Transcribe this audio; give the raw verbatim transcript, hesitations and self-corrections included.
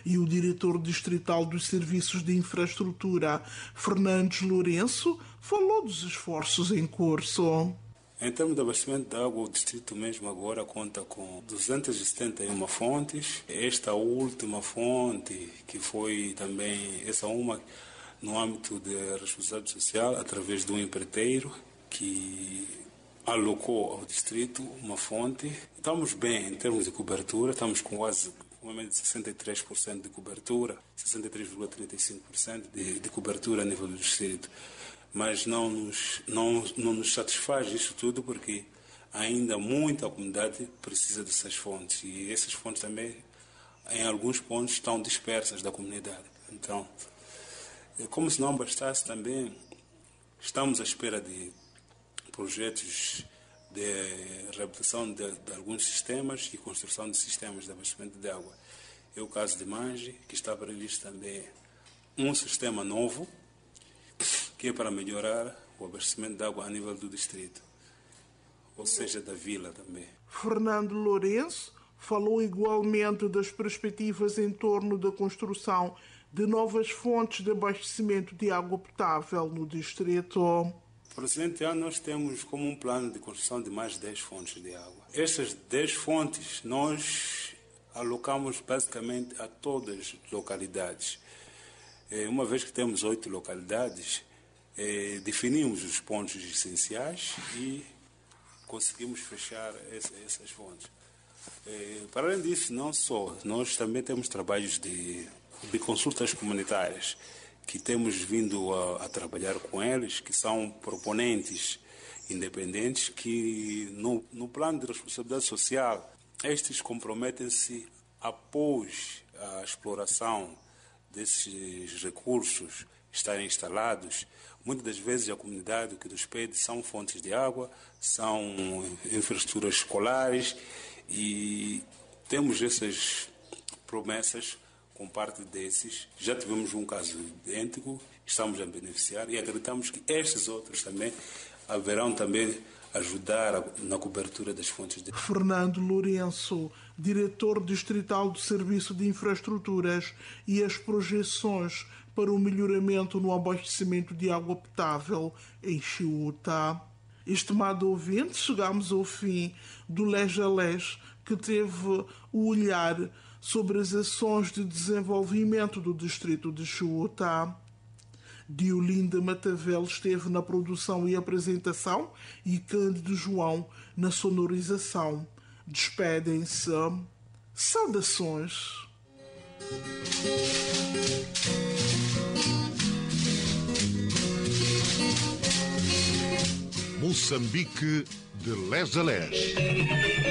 E o diretor distrital dos Serviços de Infraestrutura, Fernandes Lourenço, falou dos esforços em curso. Em termos de abastecimento de água, o distrito mesmo agora conta com duzentas e setenta e uma fontes. Esta última fonte, que foi também, essa uma no âmbito da responsabilidade social, através de um empreiteiro que alocou ao distrito uma fonte. Estamos bem em termos de cobertura, estamos com quase sessenta e três por cento de cobertura, sessenta e três vírgula trinta e cinco por cento de, de cobertura a nível do distrito. Mas não nos, não, não nos satisfaz isso tudo, porque ainda muita comunidade precisa dessas fontes, e essas fontes também, em alguns pontos, estão dispersas da comunidade. Então, como se não bastasse também, estamos à espera de projetos de reabilitação de, de alguns sistemas e construção de sistemas de abastecimento de água. É o caso de Mange, que está previsto também um sistema novo, que é para melhorar o abastecimento de água a nível do distrito, ou seja, da vila também. Fernando Lourenço falou igualmente das perspectivas em torno da construção de novas fontes de abastecimento de água potável no distrito. Para o presente ano, nós temos como um plano de construção de mais dez fontes de água. Estas dez fontes nós alocamos basicamente a todas as localidades. Uma vez que temos oito localidades, Eh, definimos os pontos essenciais e conseguimos fechar essa, essas fontes. Eh, para além disso, não só, nós também temos trabalhos de, de consultas comunitárias, que temos vindo a, a trabalhar com eles, que são proponentes independentes, que no, no plano de responsabilidade social, estes comprometem-se após a exploração desses recursos estarem instalados. Muitas das vezes a comunidade o que nos pede são fontes de água, são infraestruturas escolares, e temos essas promessas com parte desses. Já tivemos um caso idêntico, estamos a beneficiar, e acreditamos que estes outros também haverão também ajudar na cobertura das fontes de... Fernando Lourenço, diretor distrital do Serviço de Infraestruturas, e as projeções para o melhoramento no abastecimento de água potável em Chiuta. Estimado ouvinte, chegamos ao fim do Lés a Lés, que teve o olhar sobre as ações de desenvolvimento do distrito de Chiuta. Diolinda Matavel esteve na produção e apresentação e Cândido João na sonorização. Despedem-se. Saudações. Moçambique de Lés a Lés.